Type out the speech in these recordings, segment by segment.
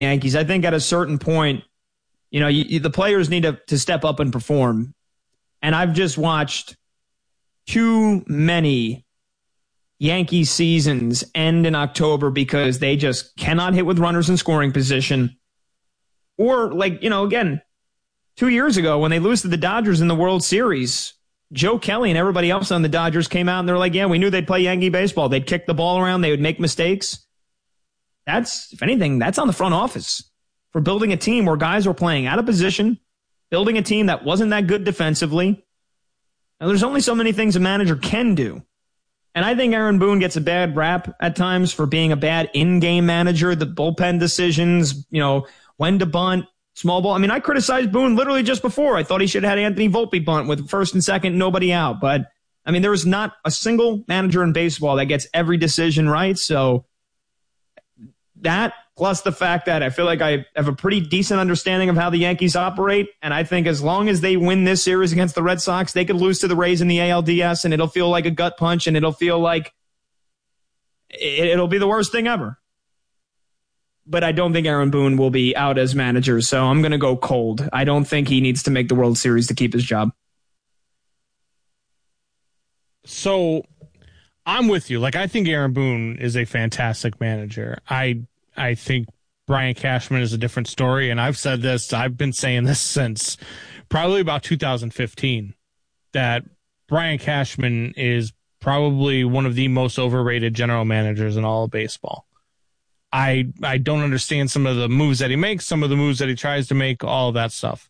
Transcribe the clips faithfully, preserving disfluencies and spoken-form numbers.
Yankees. I think at a certain point, you know, you, you, the players need to, to step up and perform. And I've just watched too many Yankee seasons end in October because they just cannot hit with runners in scoring position. Or, like, you know, again, two years ago when they lose to the Dodgers in the World Series, Joe Kelly and everybody else on the Dodgers came out and they're like, yeah, we knew they'd play Yankee baseball. They'd kick the ball around. They would make mistakes. That's, if anything, that's on the front office for building a team where guys were playing out of position, building a team that wasn't that good defensively. Now, there's only so many things a manager can do. And I think Aaron Boone gets a bad rap at times for being a bad in-game manager, the bullpen decisions, you know, when to bunt, small ball. I mean, I criticized Boone literally just before. I thought he should have had Anthony Volpe bunt with first and second, nobody out. But, I mean, there is not a single manager in baseball that gets every decision right. So that, plus the fact that I feel like I have a pretty decent understanding of how the Yankees operate. And I think as long as they win this series against the Red Sox, they could lose to the Rays in the A L D S, and it'll feel like a gut punch, and it'll feel like it'll be the worst thing ever. But I don't think Aaron Boone will be out as manager, so I'm going to go cold. I don't think he needs to make the World Series to keep his job. So I'm with you. Like, I think Aaron Boone is a fantastic manager. I I think Brian Cashman is a different story, and I've said this, I've been saying this since probably about two thousand fifteen, that Brian Cashman is probably one of the most overrated general managers in all of baseball. I I don't understand some of the moves that he makes, some of the moves that he tries to make, all of that stuff.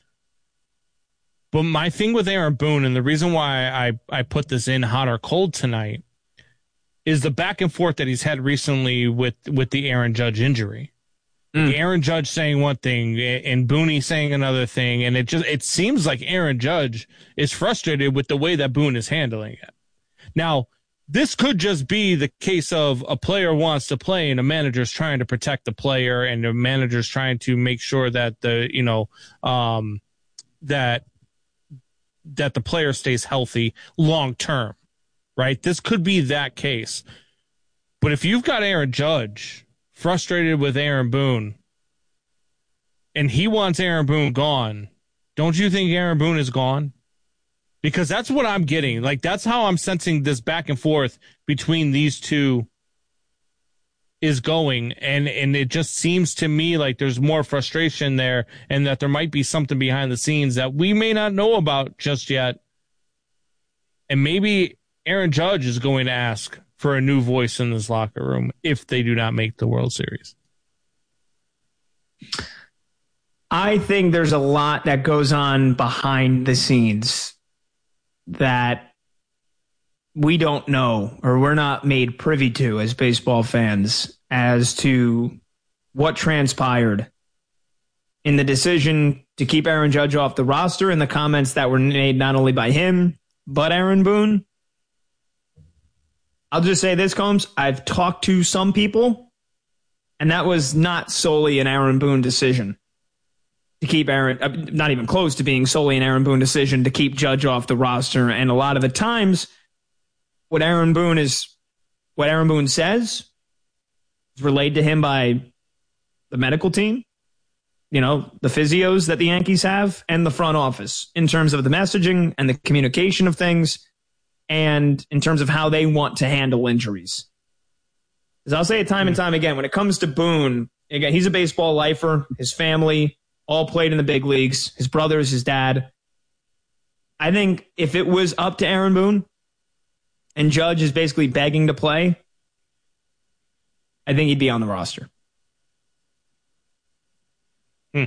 But my thing with Aaron Boone, and the reason why I, I put this in hot or cold tonight, is the back and forth that he's had recently with, with the Aaron Judge injury. Mm. Aaron Judge saying one thing and Booney saying another thing, and it just it seems like Aaron Judge is frustrated with the way that Boone is handling it. Now, this could just be the case of a player wants to play and a manager's trying to protect the player, and the manager's trying to make sure that the, you know, um, that, that the player stays healthy long term, right? This could be that case. But if you've got Aaron Judge frustrated with Aaron Boone and he wants Aaron Boone gone, don't you think Aaron Boone is gone? Because that's what I'm getting. Like, that's how I'm sensing this back and forth between these two is going. And, and it just seems to me like there's more frustration there, and that there might be something behind the scenes that we may not know about just yet. And maybe Aaron Judge is going to ask for a new voice in this locker room if they do not make the World Series. I think there's a lot that goes on behind the scenes that we don't know, or we're not made privy to as baseball fans, as to what transpired in the decision to keep Aaron Judge off the roster and the comments that were made not only by him, but Aaron Boone. I'll just say this, Combs. I've talked to some people, and that was not solely an Aaron Boone decision to keep Aaron, uh, not even close to being solely an Aaron Boone decision to keep Judge off the roster. And a lot of the times, what Aaron Boone is, what Aaron Boone says is relayed to him by the medical team, you know, the physios that the Yankees have, and the front office in terms of the messaging and the communication of things, and in terms of how they want to handle injuries. As I'll say it time and time again, when it comes to Boone, again, he's a baseball lifer, his family all played in the big leagues, his brothers, his dad. I think if it was up to Aaron Boone and Judge is basically begging to play, I think he'd be on the roster. Hmm.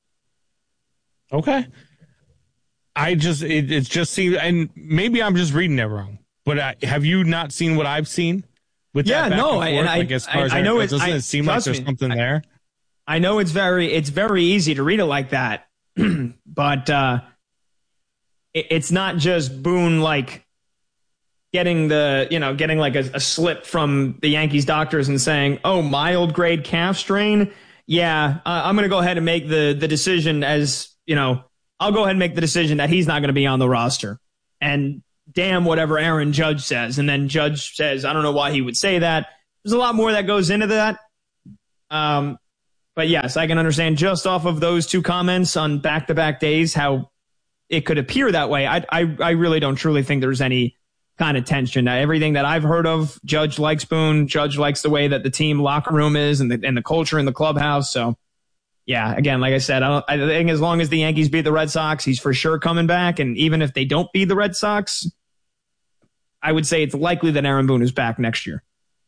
Okay. I just, it, it just seems, and maybe I'm just reading it wrong, but I, have you not seen what I've seen? With yeah, that no, and I, and I, like as far I, as I know it, it's, doesn't I, it seem like there's me, something I, there? I know it's very, it's very easy to read it like that, but uh, it, it's not just Boone like getting the, you know, getting like a, a slip from the Yankees doctors and saying, "Oh, mild grade calf strain. Yeah, uh, I'm going to go ahead and make the the decision as, you know, I'll go ahead and make the decision that he's not going to be on the roster." And damn whatever Aaron Judge says. And then Judge says, I don't know why he would say that. There's a lot more that goes into that. Um, but yes, I can understand just off of those two comments on back-to-back days how it could appear that way. I, I, I really don't truly think there's any kind of tension. Now, everything that I've heard of, Judge likes Boone. Judge likes the way that the team locker room is and the, and the culture in the clubhouse. So, yeah, again, like I said, I, don't, I think as long as the Yankees beat the Red Sox, he's for sure coming back. And even if they don't beat the Red Sox, I would say it's likely that Aaron Boone is back next year.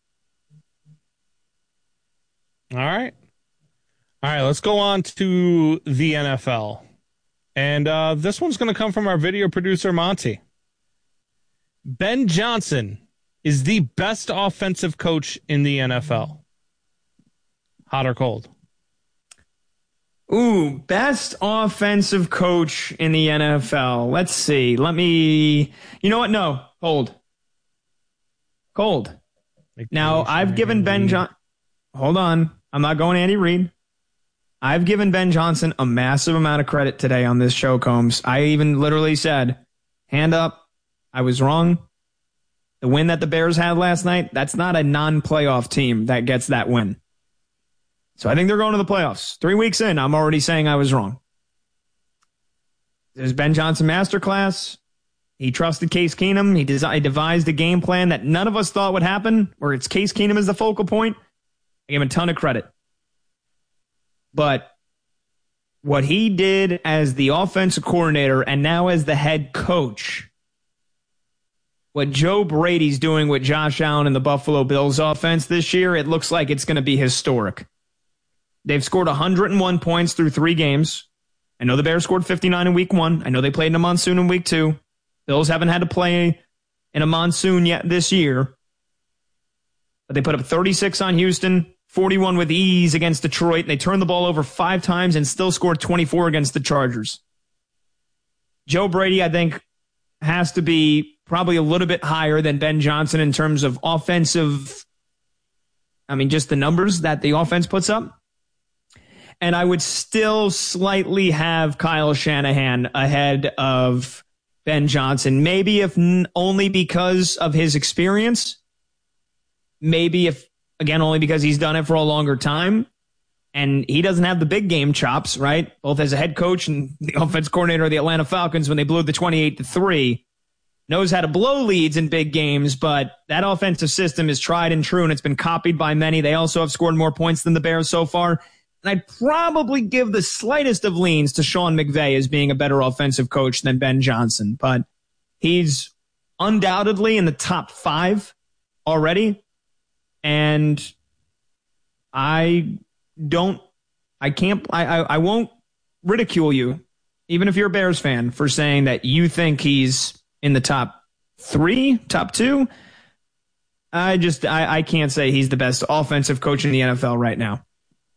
All right. All right, let's go on to the N F L. And uh, this one's going to come from our video producer, Monty. Ben Johnson is the best offensive coach in the N F L. Hot or cold? Ooh, best offensive coach in the N F L. Let's see. Let me... You know what? No. Cold. Cold. Now, I've given Ben Johnson... Hold on. I'm not going Andy Reid. I've given Ben Johnson a massive amount of credit today on this show, Combs. I even literally said, hand up, I was wrong. The win that the Bears had last night, that's not a non-playoff team that gets that win. So I think they're going to the playoffs. Three weeks in, I'm already saying I was wrong. There's Ben Johnson masterclass. He trusted Case Keenum. He, des- he devised a game plan that none of us thought would happen, where it's Case Keenum as the focal point. I give him a ton of credit. But what he did as the offensive coordinator and now as the head coach, what Joe Brady's doing with Josh Allen and the Buffalo Bills offense this year, it looks like it's going to be historic. They've scored one hundred one points through three games. I know the Bears scored fifty-nine in week one. I know they played in a monsoon in week two. Bills haven't had to play in a monsoon yet this year. But they put up thirty-six on Houston, forty-one with ease against Detroit. And they turned the ball over five times and still scored twenty-four against the Chargers. Joe Brady, I think, has to be probably a little bit higher than Ben Johnson in terms of offensive, I mean, just the numbers that the offense puts up. And I would still slightly have Kyle Shanahan ahead of Ben Johnson. Maybe if n- only because of his experience. Maybe if, again, only because he's done it for a longer time. And he doesn't have the big game chops, right? Both as a head coach and the offense coordinator of the Atlanta Falcons when they blew the twenty-eight to three. Knows how to blow leads in big games, but that offensive system is tried and true, and it's been copied by many. They also have scored more points than the Bears so far. And I'd probably give the slightest of leans to Sean McVay as being a better offensive coach than Ben Johnson. But he's undoubtedly in the top five already. And I don't, I can't, I, I, I won't ridicule you, even if you're a Bears fan, for saying that you think he's in the top three, top two. I just, I, I can't say he's the best offensive coach in the N F L right now.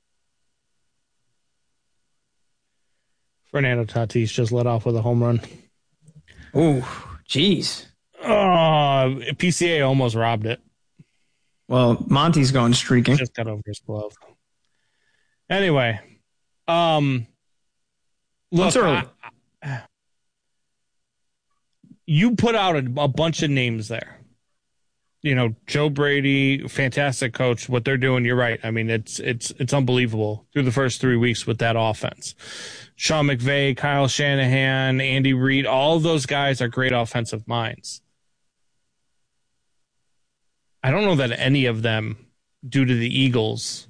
Fernando Tatis just let off with a home run. Oh, jeez. Oh, P C A almost robbed it. Well, Monty's going streaking. Just got over his glove. Anyway, um, look, What's early? I, you put out a, a bunch of names there. You know, Joe Brady, fantastic coach. What they're doing, you're right. I mean, it's it's it's unbelievable through the first three weeks with that offense. Sean McVay, Kyle Shanahan, Andy Reid, all of those guys are great offensive minds. I don't know that any of them, due to the Eagles,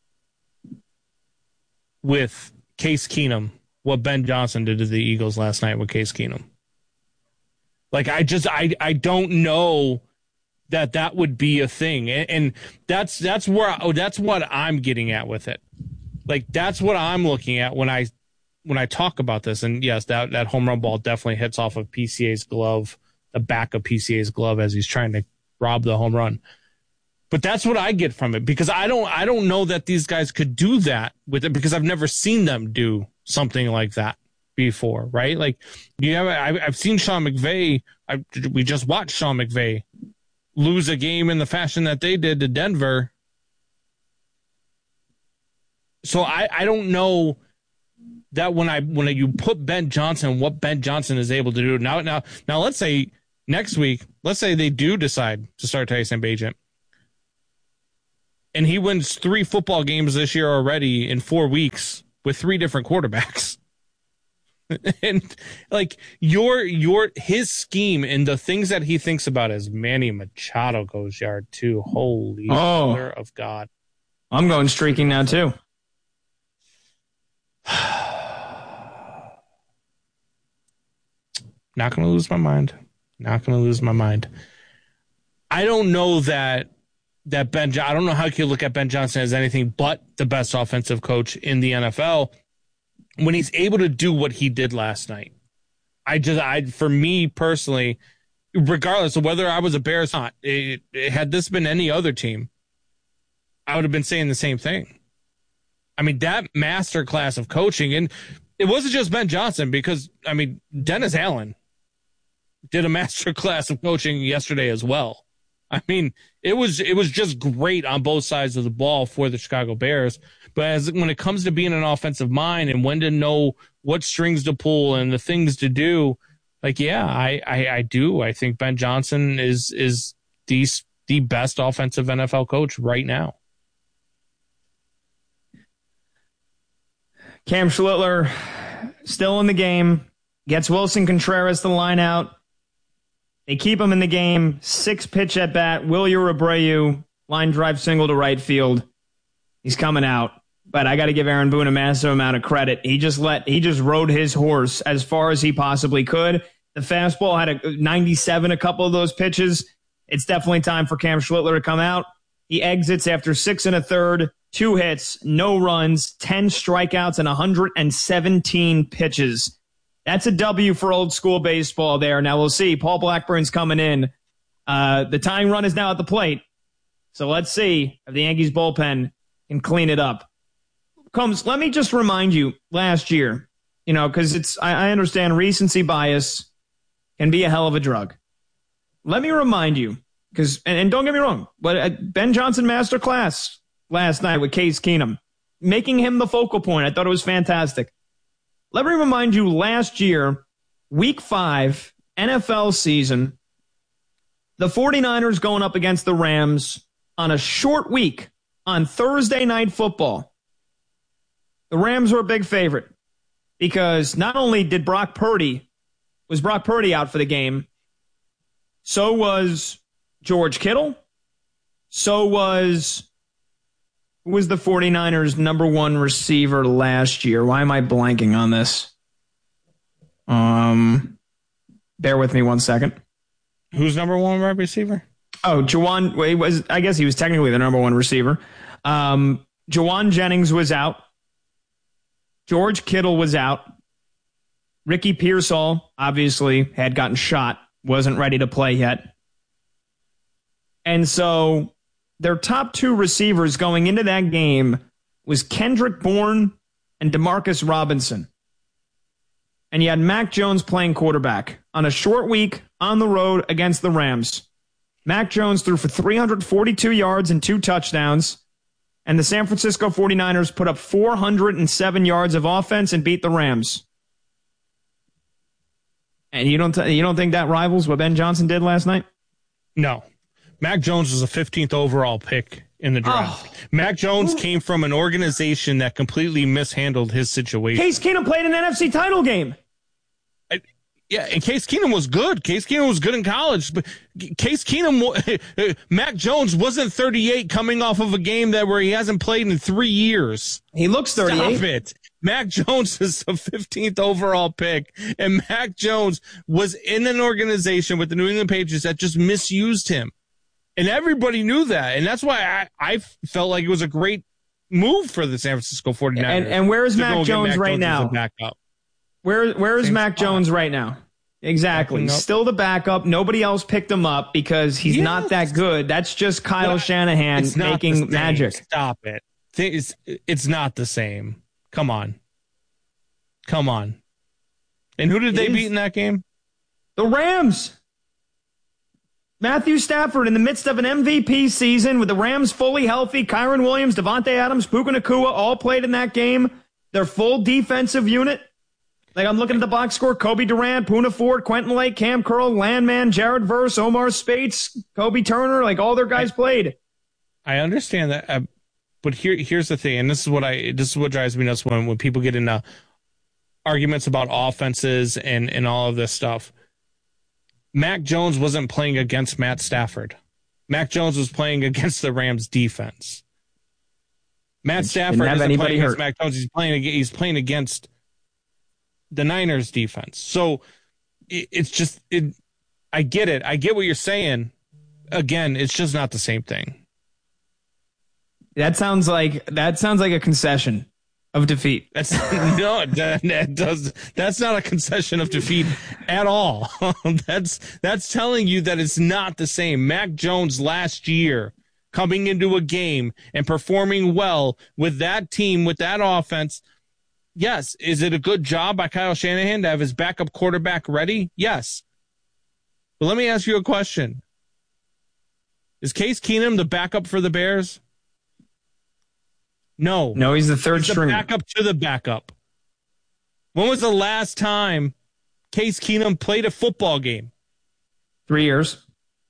with Case Keenum, what Ben Johnson did to the Eagles last night with Case Keenum. Like, I just, I, I don't know that that would be a thing. And, and that's, that's where, oh, that's what I'm getting at with it. Like, that's what I'm looking at when I, when I talk about this. And yes, that, that home run ball definitely hits off of P C A's glove, the back of P C A's glove as he's trying to rob the home run. But that's what I get from it, because I don't, I don't know that these guys could do that with it, because I've never seen them do something like that before, right? Like, you have, I've seen Sean McVay. I, we just watched Sean McVay lose a game in the fashion that they did to Denver. So I, I don't know that when I when you put Ben Johnson, what Ben Johnson is able to do now. Now, now, let's say next week, let's say they do decide to start Tyson Bagent. And he wins three football games this year already in four weeks with three different quarterbacks. And like your your his scheme and the things that he thinks about as Manny Machado goes yard too. Holy oh, mother of God. I'm going streaking now too. Not going to lose my mind. Not going to lose my mind. I don't know that that Ben. I don't know how you can look at Ben Johnson as anything but the best offensive coach in the N F L when he's able to do what he did last night. I just, I for me personally, regardless of whether I was a Bears or not, it, it, had this been any other team, I would have been saying the same thing. I mean, that masterclass of coaching, and it wasn't just Ben Johnson because, I mean, Dennis Allen did a masterclass of coaching yesterday as well. I mean, it was it was just great on both sides of the ball for the Chicago Bears. But as when it comes to being an offensive mind and when to know what strings to pull and the things to do, like, yeah, I, I, I do. I think Ben Johnson is is the, the best offensive N F L coach right now. Cam Schlittler still in the game, gets Wilson Contreras the line out. They keep him in the game. Six pitch at bat. Wilyer Abreu, line drive single to right field. He's coming out. But I got to give Aaron Boone a massive amount of credit. He just let he just rode his horse as far as he possibly could. The fastball had a ninety-seven, a couple of those pitches. It's definitely time for Cam Schlittler to come out. He exits after six and a third, two hits, no runs, ten strikeouts, and one hundred seventeen pitches. That's a W for old school baseball there. Now we'll see. Paul Blackburn's coming in. Uh, the tying run is now at the plate. So let's see if the Yankees bullpen can clean it up. Combs, let me just remind you, last year, you know, because it's I, I understand recency bias can be a hell of a drug. Let me remind you, because and, and don't get me wrong, but uh, Ben Johnson masterclass last night with Case Keenum, making him the focal point. I thought it was fantastic. Let me remind you, last year, week five, N F L season, the 49ers going up against the Rams on a short week on Thursday Night Football. The Rams were a big favorite because not only did Brock Purdy, was Brock Purdy out for the game, so was George Kittle, so was... Who was the 49ers' number one receiver last year? Why am I blanking on this? Um, bear with me one second. Who's number one wide receiver? Oh, Jawan. Well, he was. I guess he was technically the number one receiver. Um, Jawan Jennings was out. George Kittle was out. Ricky Pearsall obviously had gotten shot, wasn't ready to play yet, and so their top two receivers going into that game was Kendrick Bourne and Demarcus Robinson. And you had Mac Jones playing quarterback on a short week on the road against the Rams. Mac Jones threw for three hundred forty-two yards and two touchdowns, and the San Francisco 49ers put up four hundred seven yards of offense and beat the Rams. And you don't th- you don't think that rivals what Ben Johnson did last night? No. Mac Jones was a fifteenth overall pick in the draft. Oh. Mac Jones came from an organization that completely mishandled his situation. Case Keenum played an N F C title game. I, yeah, and Case Keenum was good. Case Keenum was good in college. But Case Keenum, Mac Jones wasn't thirty-eight coming off of a game that where he hasn't played in three years. He looks thirty-eight. Stop it. Mac Jones is a fifteenth overall pick, and Mac Jones was in an organization with the New England Patriots that just misused him. And everybody knew that. And that's why I, I felt like it was a great move for the San Francisco 49ers. And, and where is Mac Jones Mac right Jones now? Where Where is Same Mac spot. Jones right now? Exactly. Still the backup. Nobody else picked him up because he's yes. not that good. That's just Kyle but Shanahan making magic. Stop it. It's, it's not the same. Come on. Come on. And who did it they is. beat in that game? The Rams. Matthew Stafford in the midst of an M V P season with the Rams fully healthy. Kyron Williams, Devontae Adams, Puka Nacua all played in that game. Their full defensive unit. Like I'm looking at the box score. Kobe Durant, Poona Ford, Quentin Lake, Cam Curl, Landman, Jared Verse, Omar Spates, Kobe Turner. Like all their guys played. I understand that, uh, but here here's the thing, and this is what I this is what drives me nuts when when people get into arguments about offenses and and all of this stuff. Mac Jones wasn't playing against Matt Stafford. Mac Jones was playing against the Rams defense. Matt Stafford isn't playing against Mac Jones. He's playing he's playing against the Niners defense. So it, it's just it. I get it. I get what you're saying. Again, it's just not the same thing. That sounds like that sounds like a concession of defeat. That's no, that, that does. That's not a concession of defeat at all. that's that's telling you that it's not the same. Mac Jones last year coming into a game and performing well with that team, with that offense. Yes, is it a good job by Kyle Shanahan to have his backup quarterback ready? Yes. But let me ask you a question. Is Case Keenum the backup for the Bears? No. No, he's the third he's string. The backup to the backup. When was the last time Case Keenum played a football game? Three years.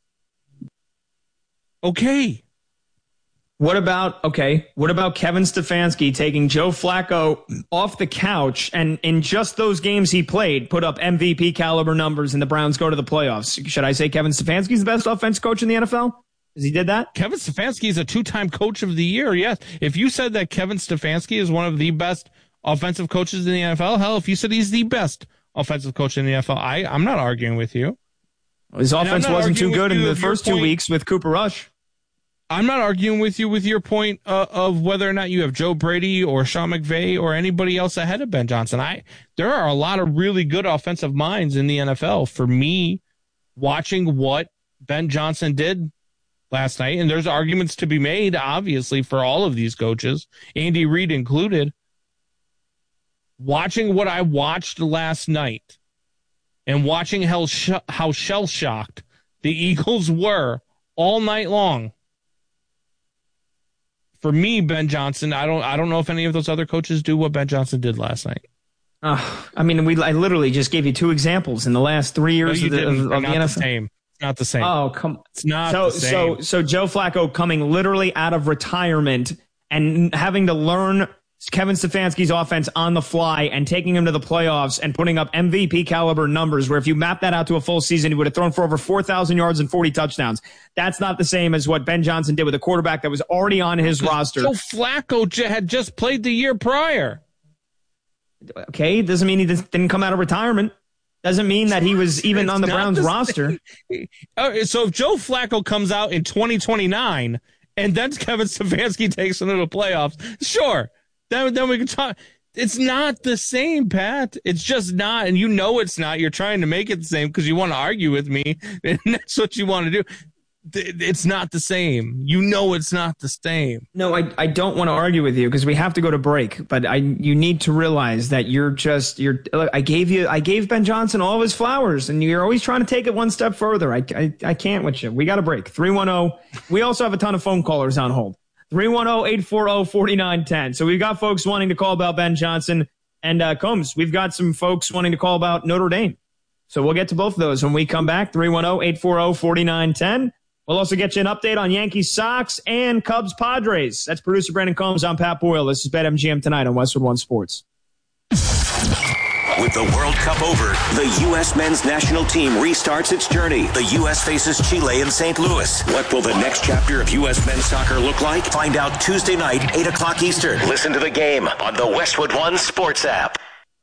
Okay. What about, okay, what about Kevin Stefanski taking Joe Flacco off the couch and in just those games he played, put up M V P caliber numbers and the Browns go to the playoffs? Should I say Kevin Stefanski's the best offense coach in the N F L? Because he did that? Kevin Stefanski is a two-time coach of the year, yes. If you said that Kevin Stefanski is one of the best offensive coaches in the N F L, hell, if you said he's the best offensive coach in the N F L, I, I'm not arguing with you. His offense wasn't too good in the first two weeks with Cooper Rush. I'm not arguing with you with your point uh, of whether or not you have Joe Brady or Sean McVay or anybody else ahead of Ben Johnson. I there are a lot of really good offensive minds in the N F L. For me, watching what Ben Johnson did last night, and there's arguments to be made, obviously, for all of these coaches, Andy Reid included. Watching what I watched last night and watching how, sh- how shell-shocked the Eagles were all night long. For me, Ben Johnson, I don't I don't know if any of those other coaches do what Ben Johnson did last night. Uh, I mean, we I literally just gave you two examples in the last three years no, of the, of, of the N F L. The same. It's not the same. Oh, come It's not so, the same. So, so Joe Flacco coming literally out of retirement and having to learn Kevin Stefanski's offense on the fly and taking him to the playoffs and putting up M V P caliber numbers where if you map that out to a full season, he would have thrown for over four thousand yards and forty touchdowns. That's not the same as what Ben Johnson did with a quarterback that was already on his roster. Joe Flacco j- had just played the year prior. Okay, doesn't mean he didn't come out of retirement. Doesn't mean that he was even it's on the Browns the roster. Right, so if Joe Flacco comes out in twenty twenty-nine and then Kevin Stefanski takes him to the playoffs, sure. Then, then we can talk. It's not the same, Pat. It's just not. And you know it's not. You're trying to make it the same because you want to argue with me. And that's what you want to do. It's not the same. You know it's not the same. No, I, I don't want to argue with you because we have to go to break. But I you need to realize that you're just you're. I gave you I gave Ben Johnson all of his flowers, and you're always trying to take it one step further. I I, I can't with you. We got to break. three one zero. We also have a ton of phone callers on hold. three one zero, eight four zero, four nine one zero. So we've got folks wanting to call about Ben Johnson and uh, Combs. We've got some folks wanting to call about Notre Dame. So we'll get to both of those when we come back. three one zero, eight four zero, four nine one zero. We'll also get you an update on Yankees, Sox, and Cubs, Padres. That's producer Brandon Combs. I'm Pat Boyle. This is BetMGM Tonight on Westwood One Sports. With the World Cup over, the U S men's national team restarts its journey. The U S faces Chile in Saint Louis. What will the next chapter of U S men's soccer look like? Find out Tuesday night, eight o'clock Eastern. Listen to the game on the Westwood One Sports app.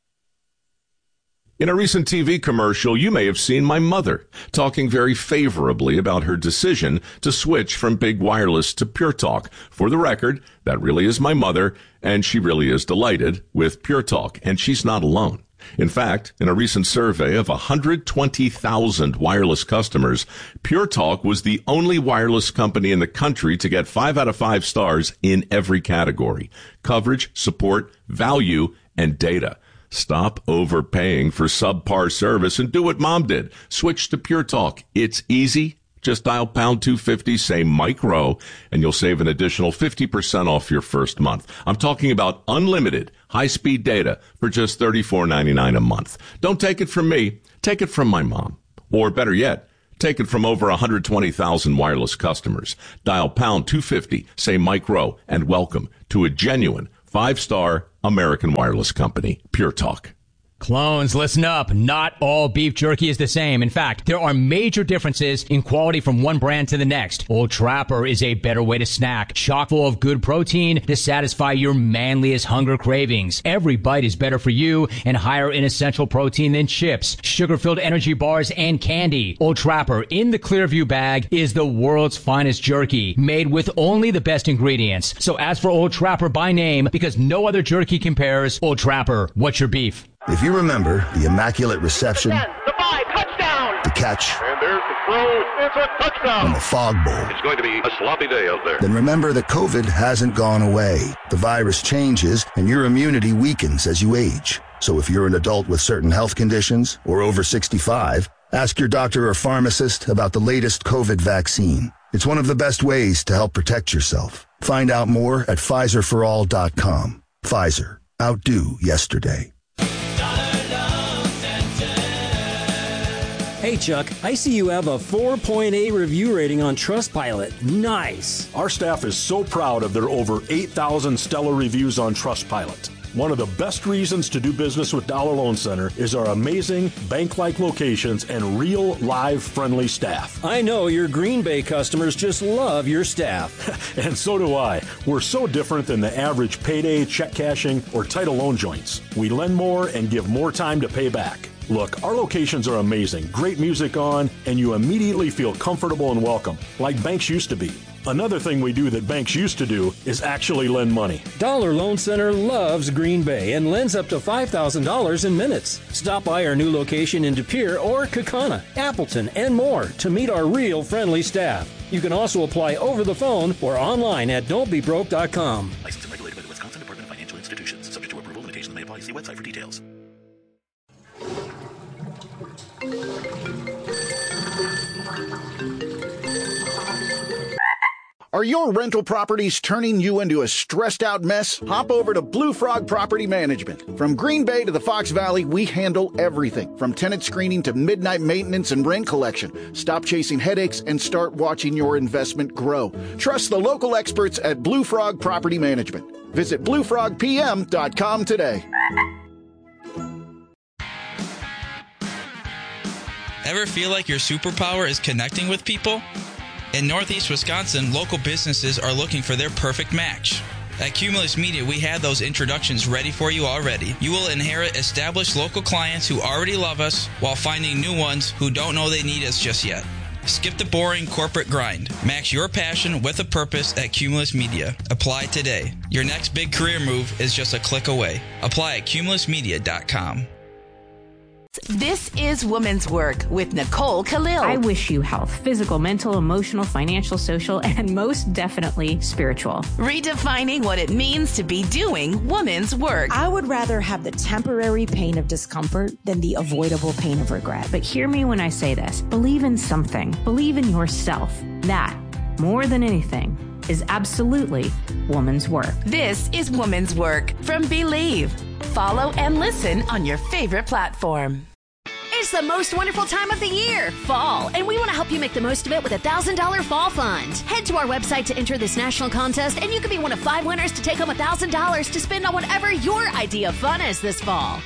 In a recent T V commercial, you may have seen my mother talking very favorably about her decision to switch from big wireless to Pure Talk. For the record, that really is my mother, and she really is delighted with Pure Talk, and she's not alone. In fact, in a recent survey of one hundred twenty thousand wireless customers, Pure Talk was the only wireless company in the country to get five out of five stars in every category: coverage, support, value, and data. Stop overpaying for subpar service and do what Mom did. Switch to Pure Talk. It's easy. Just dial pound two fifty, say Mike Rowe, and you'll save an additional fifty percent off your first month. I'm talking about unlimited high-speed data for just thirty-four ninety-nine a month. Don't take it from me. Take it from my mom. Or better yet, Take it from over one hundred twenty thousand wireless customers. Dial pound two fifty, say Mike Rowe, and welcome to a genuine five-star American wireless company, Pure Talk. Clones, listen up. Not all beef jerky is the same. In fact, there are major differences in quality from one brand to the next. Old Trapper is a better way to snack, chock full of good protein to satisfy your manliest hunger cravings. Every bite is better for you and higher in essential protein than chips, sugar-filled energy bars, and candy. Old Trapper in the Clearview bag is the world's finest jerky, made with only the best ingredients. So ask for Old Trapper by name because no other jerky compares. Old Trapper, what's your beef? If you remember the immaculate reception, ten, the five, touchdown, the catch, and there's the throw, it's a touchdown, and the fog bowl, it's going to be a sloppy day out there. Then remember that COVID hasn't gone away. The virus changes, and your immunity weakens as you age. So if you're an adult with certain health conditions or over sixty-five, ask your doctor or pharmacist about the latest COVID vaccine. It's one of the best ways to help protect yourself. Find out more at Pfizer for all dot com. Pfizer. Outdo yesterday. Hey, Chuck, I see you have a four point eight review rating on Trustpilot. Nice. Our staff is so proud of their over eight thousand stellar reviews on Trustpilot. One of the best reasons to do business with Dollar Loan Center is our amazing bank-like locations and real, live, friendly staff. I know your Green Bay customers just love your staff. And so do I. We're so different than the average payday, check cashing, or title loan joints. We lend more and give more time to pay back. Look, our locations are amazing, great music on, and you immediately feel comfortable and welcome, like banks used to be. Another thing we do that banks used to do is actually lend money. Dollar Loan Center loves Green Bay and lends up to five thousand dollars in minutes. Stop by our new location in De Pere or Kaukauna, Appleton, and more to meet our real friendly staff. You can also apply over the phone or online at don't be broke dot com. Licensed and regulated by the Wisconsin Department of Financial Institutions. Subject to approval, limitations may apply. See website for details. Are your rental properties turning you into a stressed out mess? Hop over to Blue Frog Property Management. From Green Bay to the Fox Valley, we handle everything from tenant screening to midnight maintenance and rent collection. Stop chasing headaches and start watching your investment grow. Trust the local experts at Blue Frog Property Management. Visit blue frog p m dot com today. Ever feel like your superpower is connecting with people? In Northeast Wisconsin, local businesses are looking for their perfect match. At Cumulus Media, we have those introductions ready for you already. You will inherit established local clients who already love us while finding new ones who don't know they need us just yet. Skip the boring corporate grind. Match your passion with a purpose at Cumulus Media. Apply today. Your next big career move is just a click away. Apply at cumulus media dot com. This is Woman's Work with Nicole Khalil. I wish you health, physical, mental, emotional, financial, social, and most definitely spiritual. Redefining what it means to be doing woman's work. I would rather have the temporary pain of discomfort than the avoidable pain of regret. But hear me when I say this. Believe in something. Believe in yourself. That, more than anything, is absolutely woman's work. This is Woman's Work from Believe. Follow and listen on your favorite platform. It's the most wonderful time of the year, fall, and we want to help you make the most of it with a one thousand dollars Fall Fund. Head to our website to enter this national contest, and you can be one of five winners to take home one thousand dollars to spend on whatever your idea of fun is this fall.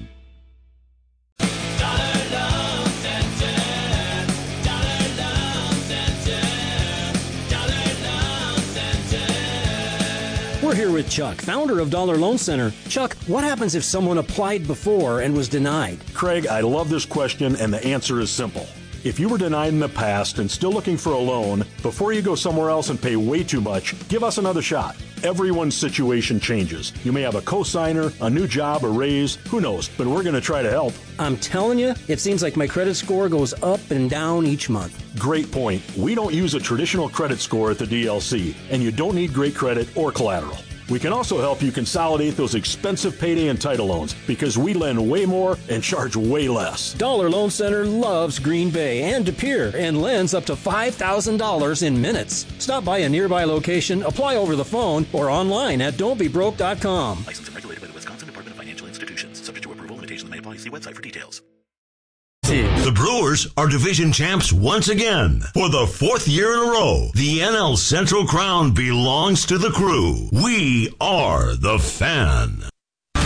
We're here with Chuck, founder of Dollar Loan Center. Chuck, what happens if someone applied before and was denied? Craig, I love this question, and the answer is simple. If you were denied in the past and still looking for a loan, before you go somewhere else and pay way too much, give us another shot. Everyone's situation changes. You may have a cosigner, a new job, a raise, who knows, but we're going to try to help. I'm telling you, it seems like my credit score goes up and down each month. Great point. We don't use a traditional credit score at the D L C, and you don't need great credit or collateral. We can also help you consolidate those expensive payday and title loans because we lend way more and charge way less. Dollar Loan Center loves Green Bay and De Pere and lends up to five thousand dollars in minutes. Stop by a nearby location, apply over the phone, or online at don't be broke dot com. Licensed and regulated by the Wisconsin Department of Financial Institutions. Subject to approval, limitations may apply. See website for details. Six. The Brewers are division champs once again. For the fourth year in a row, the N L Central crown belongs to the Crew. We are the Fan.